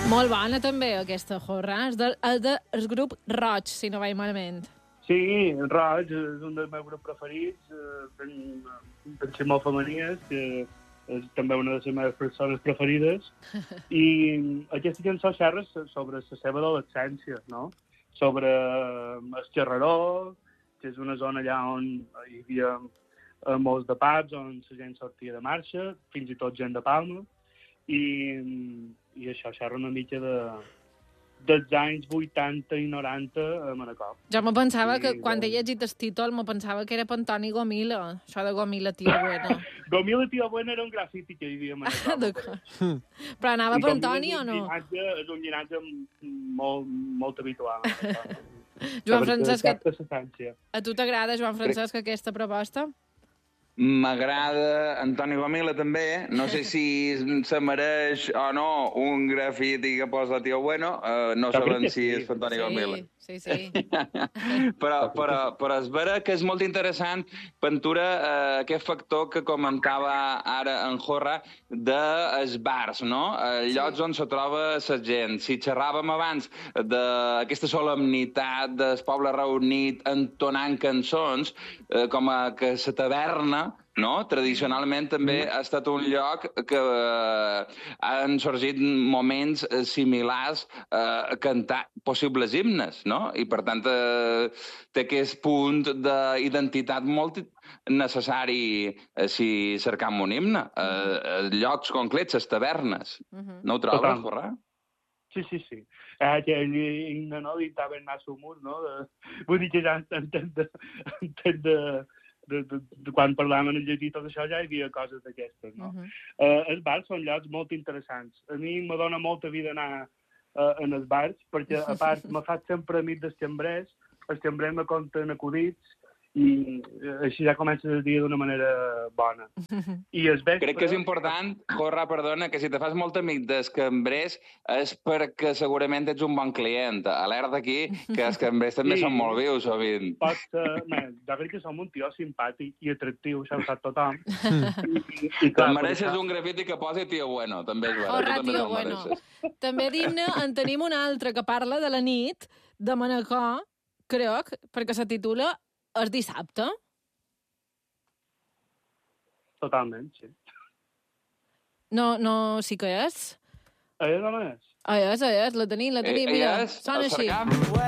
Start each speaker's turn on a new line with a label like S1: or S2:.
S1: Molt bona, també, aquesta jorra. És del grup Roig, si no vaig malament.
S2: Sí, Roig és un dels meus grups preferits. Penso ser molt femenies, que és també una de les meves persones preferides. I aquesta cançó xerra sobre la seva adolescència, no? Sobre el Xerreró, que és una zona allà on hi havia molts de pubs, on la gent sortia de marxa, fins i tot gent de Palma. I això xerra una mica dels anys 80 i 90 a Manacor.
S1: Jo me pensava que, quan he llegit el títol, me pensava que era per Antoni Gomila, això de Gomila, tio bueno.
S2: Gomila, tio bueno, era un grafiti que hi havia a Manacor.
S1: D'acord. Però anava per Antoni o no?
S2: És un llinatge molt habitual.
S1: Joan Francesc, a tu t'agrada, Joan Francesc, aquesta proposta?
S3: M'agrada Antoni Gomila, també. No sé si se mereix o no un grafiti que posa Tio Bueno. No sabem si és Antoni Gomila.
S1: Sí.
S3: Però és vera que és molt interessant, Ventura, aquest factor que comentava ara en Jorra dels bars, no? Llocs on se troba la gent. Si xerràvem abans d'aquesta solemnitat del poble reunit entonant cançons, com que la taverna, no? Tradicionalment també ha estat un lloc que han sorgit moments similars a cantar possibles himnes, no? I per tant té aquest punt d'identitat molt necessari si cercam un himne. Llocs concrets, les tavernes. No ho trobes, Jorra?
S2: Sí. Aquell himne, no? Dit Tabernassumur, no? Vull dir que ja entenc de quan parlàvem en el llatí, tot això ja hi havia coses d'aquestes, no? Els bars són llocs molt interessants. A mi me dona molta vida anar en els bars, perquè a part me faig sempre amic dels cambrers, els cambrers me conten acudits, i així ja comença el dia d'una manera bona. I es vespre...
S3: Crec que és important, Jorra, perdona, que si te fas molt amic dels cambrers és perquè segurament ets un bon client. Alerta aquí, que els cambrers també són molt vius, sovint.
S2: Pot ser... Jo crec que som un tio simpàtic i atractiu, això ho sap tothom.
S3: Te'n mereixes un grafiti que posi Tio Bueno, també és vera.
S1: Jorra, Tio Bueno. També d'himne en tenim un altre que parla de la nit de Manacor, crec, perquè se titula El dissabte?
S2: Totalment, sí.
S1: No, sí que és?
S2: És o no és?
S1: És, la tenim, mira, sona així.